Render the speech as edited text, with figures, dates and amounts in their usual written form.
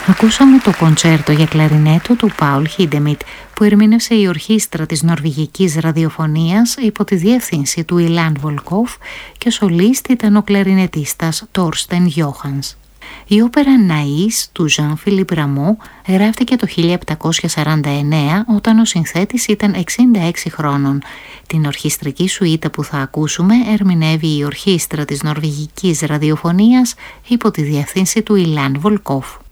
Ακούσαμε το κοντσέρτο για κλαρινέτο του Πάουλ Χίντεμιτ που ερμήνευσε η ορχήστρα της Νορβηγικής Ραδιοφωνίας υπό τη διεύθυνση του Ιλάν Βολκόφ και ο σολίστ ήταν ο κλαρινετίστας Τόρστεν Γιόχανς. Η όπερα Ναΐς του Ζαν Φιλίπ Ραμό γράφτηκε το 1749 όταν ο συνθέτης ήταν 66 χρόνων. Την ορχιστρική σουίτα που θα ακούσουμε ερμηνεύει η ορχήστρα της Νορβηγικής Ραδιοφωνίας υπό τη διεύθυνση του Ιλάν Βολκόφ.